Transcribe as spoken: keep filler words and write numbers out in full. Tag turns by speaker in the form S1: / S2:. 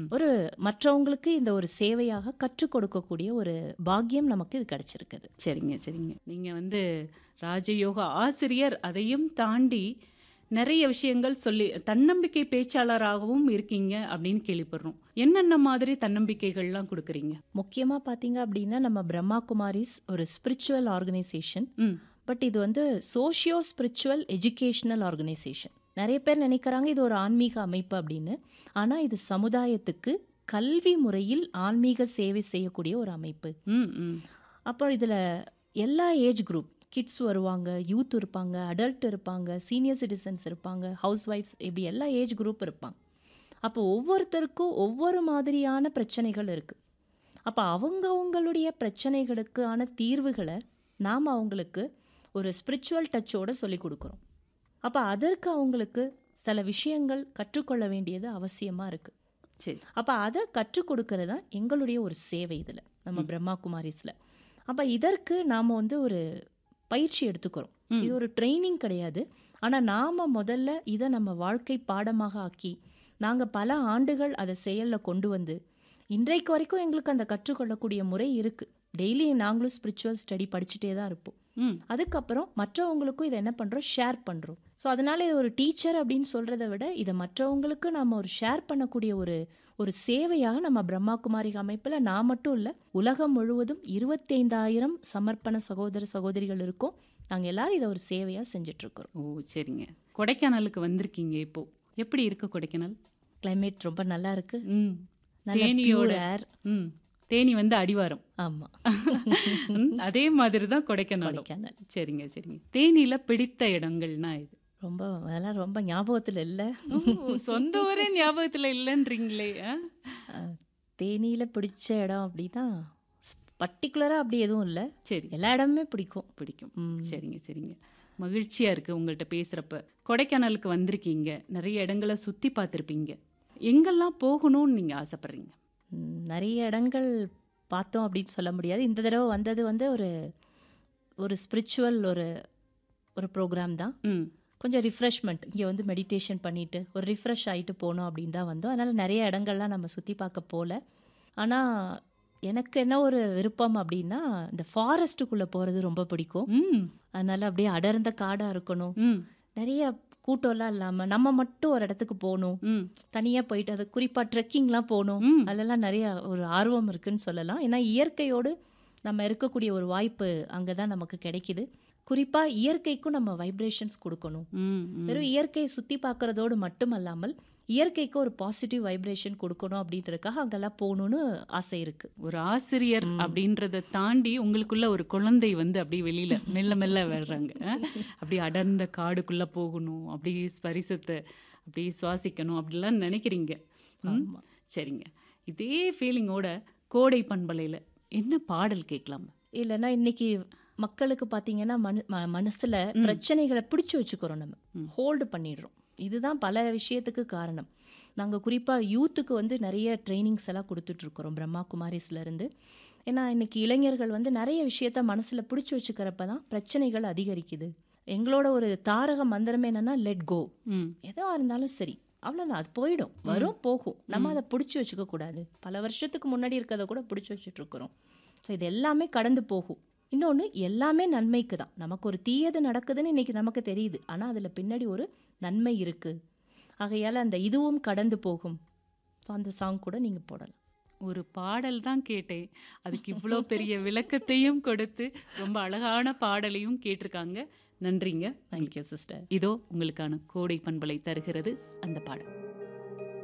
S1: ஒரு மற்றவங்களுக்கு இந்த ஒரு சேவையாக கற்றுக் கொடுக்கக்கூடிய ஒரு பாக்கியம் நமக்கு இது கிடைச்சிருக்குது.
S2: சரிங்க சரிங்க நீங்க வந்து ராஜயோக ஆசிரியர், அதையும் தாண்டி நிறைய விஷயங்கள் சொல்லி தன்னம்பிக்கை பேச்சாளராகவும் இருக்கீங்க அப்படின்னு கேள்விப்படுறோம். என்னென்ன மாதிரி தன்னம்பிக்கைகள்லாம் கொடுக்குறீங்க?
S1: முக்கியமா பாத்தீங்க அப்படின்னா நம்ம பிரம்மா குமாரிஸ் ஒரு ஸ்பிரிச்சுவல் ஆர்கனைசேஷன். பட் இது வந்து சோஷியோ ஸ்பிரிச்சுவல் எஜுகேஷனல் ஆர்கனைசேஷன். நிறைய பேர் நினைக்கிறாங்க இது ஒரு ஆன்மீக அமைப்பு அப்படின்னு. ஆனா இது சமுதாயத்துக்கு கல்வி முறையில் ஆன்மீக சேவை செய்யக்கூடிய ஒரு அமைப்பு. அப்போ இதுல எல்லா ஏஜ் குரூப், கிட்ஸ் வருவாங்க, யூத் இருப்பாங்க, அடல்ட் இருப்பாங்க, சீனியர் சிட்டிசன்ஸ் இருப்பாங்க, ஹவுஸ் ஒய்ஃப்ஸ், இப்படி எல்லா ஏஜ் குரூப் இருப்பாங்க. அப்போ ஒவ்வொருத்தருக்கும் ஒவ்வொரு மாதிரியான பிரச்சனைகள் இருக்குது. அப்போ அவங்கவுங்களுடைய பிரச்சனைகளுக்கான தீர்வுகளை நாம் அவங்களுக்கு ஒரு ஸ்பிரிச்சுவல் டச்சோடு சொல்லி கொடுக்குறோம். அப்போ அதற்கு அவங்களுக்கு சில விஷயங்கள் கற்றுக்கொள்ள வேண்டியது அவசியமாக இருக்குது.
S2: சரி,
S1: அப்போ அதை கற்றுக் கொடுக்கறது தான் எங்களுடைய ஒரு சேவை இதில் நம்ம பிரம்மா குமாரிஸில். அப்போ இதற்கு நாம் வந்து ஒரு பயிற்சி எடுத்துக்கிறோம். இது ஒரு ட்ரைனிங் கிடையாது. ஆனால் நாம் முதல்ல இதை நம்ம வாழ்க்கை பாடமாக ஆக்கி நாங்கள் பல ஆண்டுகள் அதை செயலில் கொண்டு வந்து இன்றைக்கு வரைக்கும் எங்களுக்கு அந்த கற்றுக்கொள்ளக்கூடிய முறை இருக்குது. டெய்லி நாங்களும் ஸ்பிரிச்சுவல் ஸ்டடி படிச்சுட்டே தான் இருப்போம். அதுக்கப்புறம் மற்றவங்களுக்கும் இதை என்ன பண்ணுறோம், ஷேர் பண்ணுறோம். ஸோ அதனால் இது ஒரு டீச்சர் அப்படின்னு சொல்கிறத விட இதை மற்றவங்களுக்கு நம்ம ஒரு ஷேர் பண்ணக்கூடிய ஒரு ஒரு சேவையாக நம்ம பிரம்மா குமாரி அமைப்பில் நான் மட்டும் இல்லை, உலகம் முழுவதும் இருபத்தைந்தாயிரம் சமர்ப்பண சகோதர சகோதரிகள் இருக்கோம். நாங்கள் எல்லாரும் இதை ஒரு சேவையாக செஞ்சிட்ருக்கிறோம்.
S2: ஓ சரிங்க. கொடைக்கானலுக்கு வந்திருக்கீங்க, இப்போ எப்படி இருக்கு கொடைக்கானல்?
S1: கிளைமேட் ரொம்ப நல்லா இருக்கு.
S2: ம்
S1: தேனியோட
S2: ம் தேனி வந்து அடிவாரம்.
S1: ஆமாம்,
S2: அதே மாதிரி தான் கொடைக்கானல்.
S1: கொடைக்கானல்.
S2: சரிங்க சரிங்க தேனியில் பிடித்த இடங்கள்னா இது?
S1: ரொம்ப அதெல்லாம் ரொம்ப ஞாபகத்தில் இல்லை.
S2: சொந்த ஊரே ஞாபகத்தில் இல்லைன்றீங்களே.
S1: தேனியில் பிடிச்ச இடம் அப்படின்னா பர்டிகுலராக அப்படி எதுவும் இல்லை.
S2: சரி,
S1: எல்லா இடமுமே பிடிக்கும்
S2: பிடிக்கும். சரிங்க சரிங்க மகிழ்ச்சியாக இருக்குது உங்கள்கிட்ட பேசுகிறப்ப. கொடைக்கானலுக்கு வந்திருக்கீங்க, நிறைய இடங்களை சுற்றி பார்த்துருப்பீங்க. எங்கெல்லாம் போகணும்னு நீங்கள் ஆசைப்பட்றீங்க?
S1: நிறைய இடங்கள் பார்த்தோம் அப்படின்னு சொல்ல முடியாது. இந்த தடவை வந்தது வந்து ஒரு ஒரு ஸ்பிரிச்சுவல் ஒரு ஒரு ப்ரோக்ராம் தான். கொஞ்சம் ரிஃப்ரெஷ்மெண்ட், இங்கே வந்து மெடிடேஷன் பண்ணிவிட்டு ஒரு ரிஃப்ரெஷ் ஆகிட்டு போனோம் அப்படின்னு தான் வந்தோம். அதனால் நிறைய இடங்கள்லாம் நம்ம சுற்றி பார்க்க போகல. ஆனால் எனக்கு என்ன ஒரு விருப்பம் அப்படின்னா இந்த ஃபாரஸ்ட்டுக்குள்ளே போகிறது ரொம்ப பிடிக்கும். அதனால் அப்படியே அடர்ந்த காடாக இருக்கணும், நிறைய கூட்டம்லாம் இல்லாமல் நம்ம மட்டும் ஒரு இடத்துக்கு போகணும், தனியாக போயிட்டு அது குறிப்பாக ட்ரெக்கிங்லாம் போகணும். அதெல்லாம் நிறைய ஒரு ஆர்வம் இருக்குன்னு சொல்லலாம். ஏன்னா இயற்கையோடு நம்ம இருக்கக்கூடிய ஒரு வாய்ப்பு அங்கே தான் நமக்கு கிடைக்கிது. குறிப்பாக இயற்கைக்கும் நம்ம வைப்ரேஷன்ஸ் கொடுக்கணும். வெறும் இயற்கையை சுற்றி பார்க்குறதோடு மட்டுமல்லாமல் இயற்கைக்கு ஒரு பாசிட்டிவ் வைப்ரேஷன் கொடுக்கணும் அப்படின்றதுக்காக அங்கெல்லாம் போகணுன்னு ஆசை இருக்குது.
S2: ஒரு ஆசிரியர் அப்படின்றத தாண்டி உங்களுக்குள்ள ஒரு குழந்தை வந்து அப்படி வெளியில் மெல்ல மெல்ல வர்றாங்க. அப்படி அடர்ந்த காடுக்குள்ளே போகணும், அப்படி ஸ்பரிசத்தை அப்படி சுவாசிக்கணும் அப்படிலாம் நினைக்கிறீங்க. சரிங்க, இதே ஃபீலிங்கோட கோடை பண்பலையில் என்ன பாடல் கேட்கலாம்?
S1: இல்லைன்னா இன்னைக்கு மக்களுக்கு பார்த்தீங்கன்னா மனு மனசில் பிரச்சனைகளை பிடிச்சி வச்சுக்கிறோம், நம்ம ஹோல்டு பண்ணிடுறோம். இதுதான் பல விஷயத்துக்கு காரணம். நாங்கள் குறிப்பாக யூத்துக்கு வந்து நிறைய ட்ரைனிங்ஸ் எல்லாம் கொடுத்துட்ருக்குறோம் பிரம்மா குமாரிஸ்லேருந்து. ஏன்னா இன்றைக்கி இளைஞர்கள் வந்து நிறைய விஷயத்த மனசில் பிடிச்சி வச்சுக்கிறப்ப தான் பிரச்சனைகள் அதிகரிக்குது. எங்களோட ஒரு தாரக மந்திரமே என்னென்னா லெட் கோ. எதோ இருந்தாலும் சரி, அவ்வளோதான், அது போயிடும், வரும் போகும். நம்ம அதை பிடிச்சி வச்சுக்க கூடாது. பல வருஷத்துக்கு முன்னாடி இருக்கிறத கூட பிடிச்சி வச்சுட்ருக்குறோம். ஸோ இது எல்லாமே கடந்து போகும். இன்னொன்று, எல்லாமே நன்மைக்கு தான். நமக்கு ஒரு தீயது நடக்குதுன்னு இன்றைக்கி நமக்கு தெரியுது, ஆனால் அதில் பின்னாடி ஒரு நன்மை இருக்குது. ஆகையால் அந்த இதுவும் கடந்து போகும். ஸோ அந்த சாங் கூட நீங்கள் போடலாம்.
S2: ஒரு பாடல் தான் கேட்டேன், அதுக்கு இவ்வளோ பெரிய விளக்கத்தையும் கொடுத்து ரொம்ப அழகான பாடலையும் கேட்டிருக்காங்க. நன்றிங்க.
S1: Thank you sister.
S2: இதோ உங்களுக்கான கோடை பண்பலை தருகிறது அந்த பாடல்.